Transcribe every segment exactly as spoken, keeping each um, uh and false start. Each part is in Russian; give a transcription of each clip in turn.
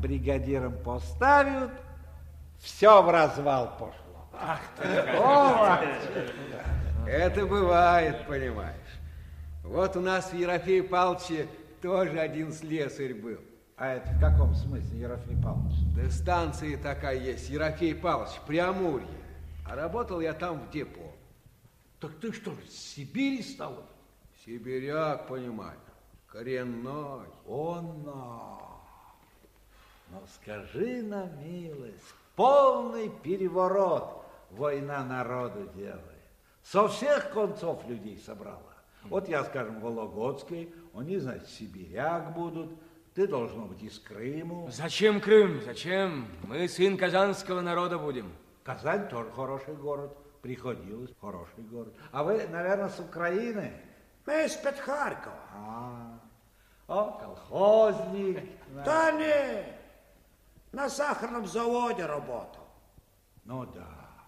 бригадиром поставят, все в развал пошло. Ах ты! Это бывает, понимаешь. Вот у нас в Ерофее Павловиче тоже один слесарь был. А это в каком смысле, Ерофей Павлович? Да станция такая есть, Ерофей Павлович, Преамурье. А работал я там в депо. Так ты что же, с Сибири стал? Сибиряк, понимаю, коренной. Он-но. Ну, скажи на милость, полный переворот война народу делает. Со всех концов людей собрала. Вот я, скажем, Вологодский, они, значит, сибиряк будут, ты, должно быть, из Крыму. Зачем Крым? Зачем? Мы сын казанского народа будем. Казань тоже хороший город, приходилось, хороший город. А вы, наверное, с Украины? Мы из-под Харькова. А, о, колхозник. Да не, на сахарном заводе работал. Ну да,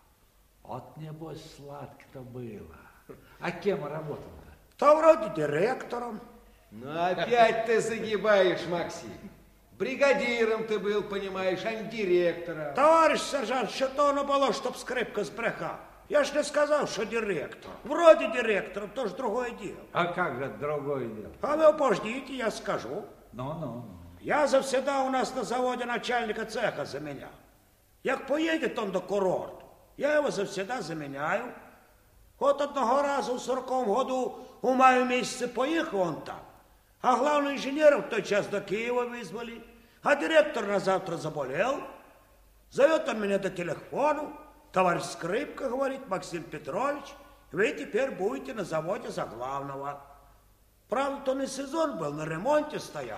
вот небось сладко-то было. А кем работал-то? То вроде директором. Ну, опять ты загибаешь, Максим. Бригадиром ты был, понимаешь, а не директором. Товарищ сержант, що то не було, щоб скрипка збрехав. Я ж не сказав, що директор. Вроде директором, то ж другое дело. А как же другое дело? А вы обождите, я скажу. Ну, ну. Я завсегда у нас на заводе начальника цеха заменял. Як поїде он до курорту, я його завсегда заменяю. От одного разу в сороковому году у маю місяці поїхав он там. А главный инженер в тот час до Киева вызвали. А директор на завтра заболел. Зовет он меня до телефону. Товарищ Скрипка, говорит, Максим Петрович, вы теперь будете на заводе за главного. Правда, то не сезон был, на ремонте стоял.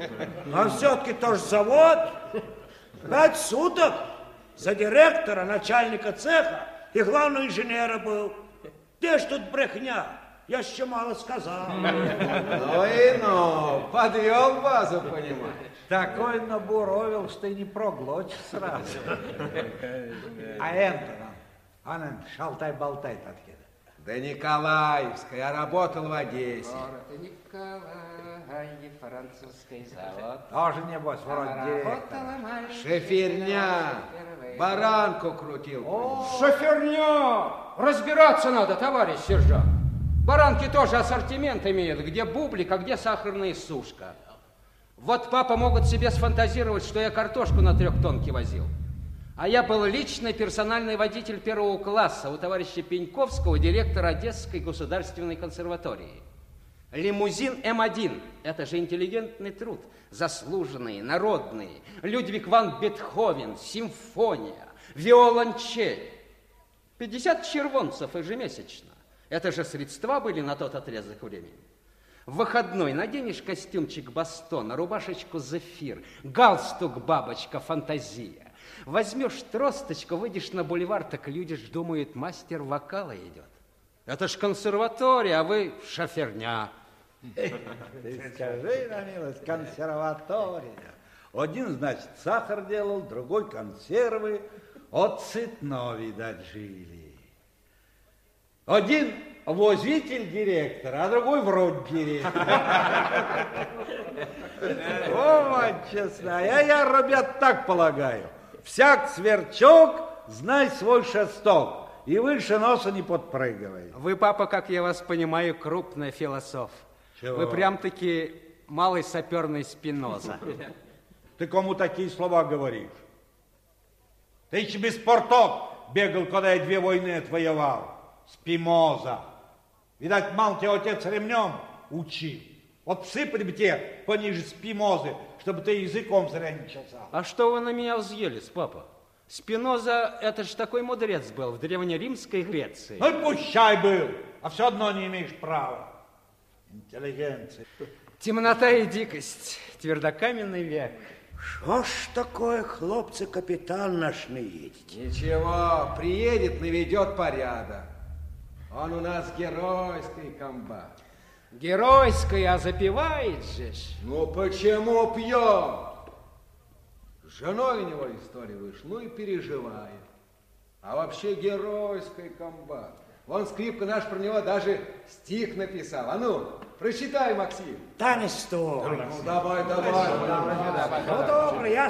А все-таки тоже завод. Пять суток за директора, начальника цеха и главного инженера был. Где ж тут брехня? Я еще мало сказал. Ну и ну, подвел базу, понимаешь. Такой набуровил, что и не проглотишь сразу. А это нам, а нам шалтай-болтай откуда? Да Николаевская, я работал в Одессе. Город Николаев, французский завод. Тоже, небось, вроде Работала мальчик. Шоферня, баранку крутил. Шоферня! Разбираться надо, товарищ сержант. Баранки тоже ассортимент имеют, где бублик, а где сахарная сушка. Вот папа могут себе сфантазировать, что я картошку на трехтонке возил. А я был личный персональный водитель первого класса у товарища Пеньковского, директора Одесской государственной консерватории. Лимузин эм один. Это же интеллигентный труд. Заслуженный, народный. Людвиг ван Бетховен, симфония, виолончель. пятьдесят червонцев ежемесячно. Это же средства были на тот отрезок времени. В выходной наденешь костюмчик Бастона, рубашечку Зефир, галстук бабочка Фантазия. Возьмешь тросточку, выйдешь на бульвар, так люди ж думают, мастер вокала идет. Это ж консерватория, а вы шоферня. Ты скажи, на милость, консерватория. Один, значит, сахар делал, другой консервы. От сытно, видать, жили. Один возитель директора, а другой вроде директора. О, мать честная, я, ребят, так полагаю. Всяк сверчок, знай свой шесток, и выше носа не подпрыгивай. Вы, папа, как я вас понимаю, крупный философ. Чего? Вы прям-таки малый саперный Спиноза. Ты кому такие слова говоришь? Ты еще без порток бегал, когда я две войны отвоевал. Спимоза. Видать, мал тебя отец ремнем учил. Вот всыпали бы тебе пониже Спимозы, чтобы ты языком зря не чесал. А что вы на меня взъелись, папа? Спиноза, это ж такой мудрец был в древнеримской Греции. Ну и пущай был, а все одно не имеешь права. Интеллигенция. Темнота и дикость, твердокаменный век. Что ж такое, хлопцы, капитан наш не едет? Ничего, приедет, наведет порядок. Он у нас геройский комбат. Геройский, а запивает же ж. Ну почему пьет? С женой у него история вышла, ну и переживает. А вообще геройский комбат. Вон Скрипка наш про него даже стих написал. А ну, прочитай, Максим. Да не стой. Ну давай, давай. Ну добре, я